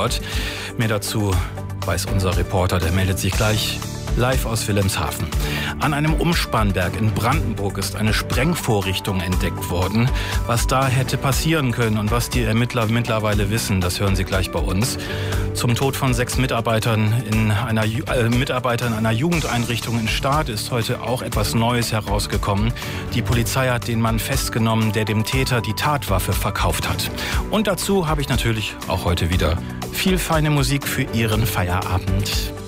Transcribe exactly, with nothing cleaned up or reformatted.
dort. Mehr dazu weiß unser Reporter, der meldet sich gleich live aus Wilhelmshaven. An einem Umspannberg in Brandenburg ist eine Sprengvorrichtung entdeckt worden. Was da hätte passieren können und was die Ermittler mittlerweile wissen, das hören Sie gleich bei uns. Zum Tod von sechs Mitarbeitern in einer, äh, Mitarbeitern einer Jugendeinrichtung in Stade ist heute auch etwas Neues herausgekommen. Die Polizei hat den Mann festgenommen, der dem Täter die Tatwaffe verkauft hat. Und dazu habe ich natürlich auch heute wieder viel feine Musik für Ihren Feierabend.